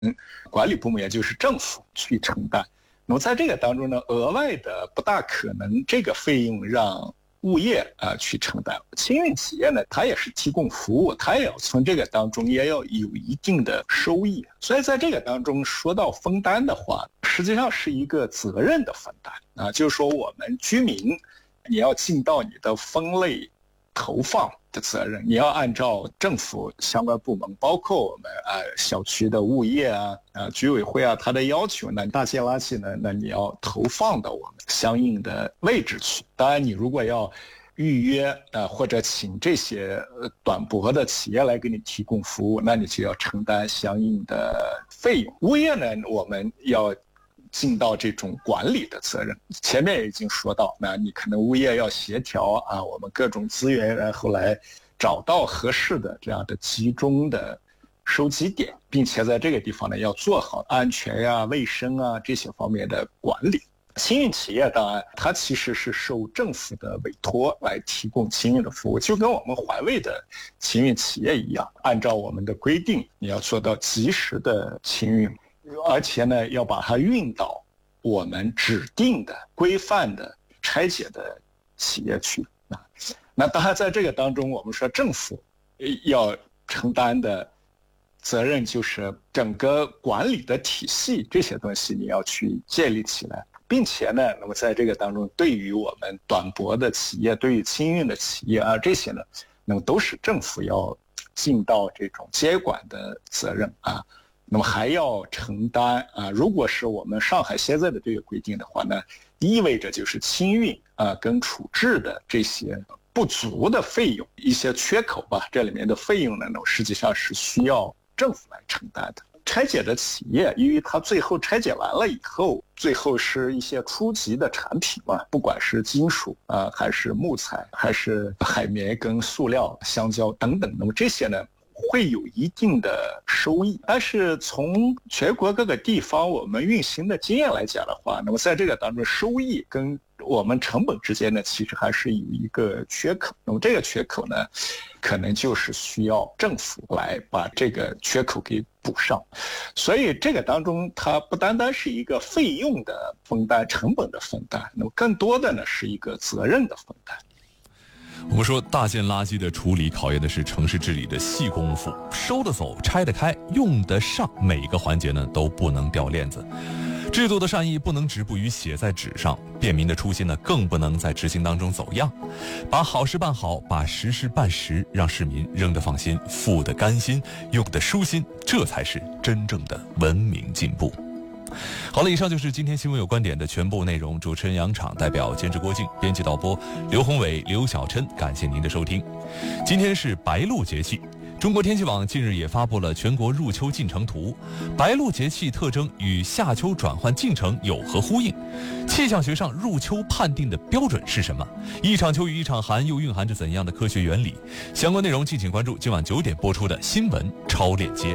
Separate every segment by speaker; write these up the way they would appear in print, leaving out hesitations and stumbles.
Speaker 1: 管理部门也就是政府去承担。那么在这个当中呢，额外的不大可能这个费用让物业去承担。清运企业呢，它也是提供服务，它也要从这个当中也要有一定的收益。所以在这个当中说到分担的话，实际上是一个责任的分担就是说我们居民你要尽到你的分类投放的责任，你要按照政府相关部门，包括我们小区的物业居委会它的要求呢，大件垃圾呢，那你要投放到我们相应的位置去。当然，你如果要预约或者请这些短薄的企业来给你提供服务，那你就要承担相应的费用。物业呢，我们要尽到这种管理的责任。前面也已经说到，那你可能物业要协调我们各种资源，然后来找到合适的这样的集中的收集点，并且在这个地方呢要做好安全卫生这些方面的管理。清运企业当然它其实是受政府的委托来提供清运的服务，就跟我们环卫的清运企业一样，按照我们的规定你要做到及时的清运，而且呢要把它运到我们指定的规范的拆解的企业去。那当然在这个当中我们说政府要承担的责任就是整个管理的体系，这些东西你要去建立起来，并且呢那么在这个当中对于我们短薄的企业，对于清运的企业这些呢那么都是政府要尽到这种接管的责任那么还要承担如果是我们上海现在的这个规定的话呢，意味着就是清运跟处置的这些不足的费用，一些缺口这里面的费用呢实际上是需要政府来承担的。拆解的企业，因为它最后拆解完了以后，最后是一些初级的产品不管是金属还是木材，还是海绵跟塑料、橡胶等等，那么这些呢会有一定的收益。但是从全国各个地方我们运行的经验来讲的话，那么在这个当中收益跟我们成本之间呢其实还是有一个缺口，那么这个缺口呢可能就是需要政府来把这个缺口给补上。所以这个当中它不单单是一个费用的分担、成本的分担，那么更多的呢是一个责任的分担。
Speaker 2: 我们说大件垃圾的处理考验的是城市治理的细功夫，收得走、拆得开、用得上，每个环节呢都不能掉链子。制度的善意不能止步于写在纸上，便民的初心呢更不能在执行当中走样。把好事办好，把实事办实，让市民扔得放心，付得甘心，用得舒心，这才是真正的文明进步。好了，以上就是今天新闻有观点的全部内容。主持人杨昶，代表监制郭靖，编辑导播刘宏伟、刘小琛，感谢您的收听。今天是白露节气，中国天气网近日也发布了全国入秋进程图，白露节气特征与夏秋转换进程有何呼应？气象学上入秋判定的标准是什么？一场秋与一场寒又蕴含着怎样的科学原理？相关内容敬请关注今晚9点播出的新闻超链接。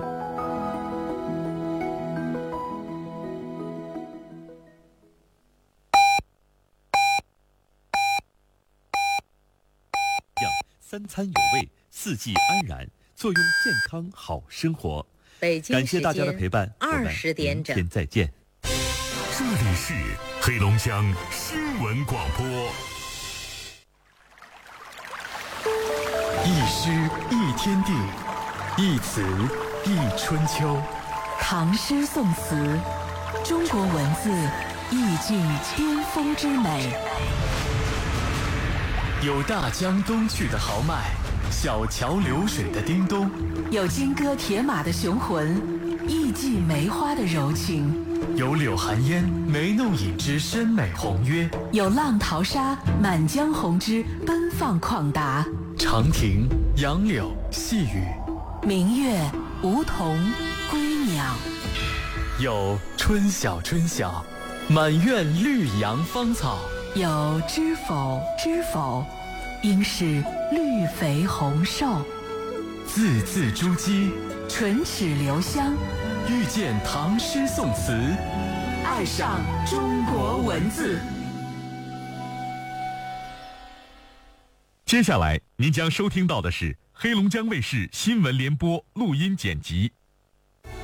Speaker 3: 三餐有味，四季安然，作用健康好生活。
Speaker 4: 北京
Speaker 3: 感谢大家的陪伴
Speaker 4: ，20点整，
Speaker 3: 明天再见。
Speaker 5: 这里是黑龙江新闻广播。一诗一天地，一词一春秋。
Speaker 6: 唐诗宋词，中国文字意境巅峰之美。
Speaker 5: 有大江东去的豪迈，小桥流水的叮咚；
Speaker 6: 有金戈铁马的雄浑，艺伎梅花的柔情；
Speaker 5: 有柳寒烟眉弄影之深美宏约；
Speaker 6: 有浪淘沙满江红之奔放旷达。
Speaker 5: 长亭、杨柳、细雨，
Speaker 6: 明月、梧桐、归鸟。
Speaker 5: 有春晓春晓，满院绿杨芳草；
Speaker 6: 有知否知否，应是绿肥红瘦。
Speaker 5: 字字珠玑，
Speaker 6: 唇齿留香，
Speaker 5: 遇见唐诗宋词，
Speaker 6: 爱上中国文字。
Speaker 7: 接下来您将收听到的是黑龙江卫视新闻联播录音剪辑。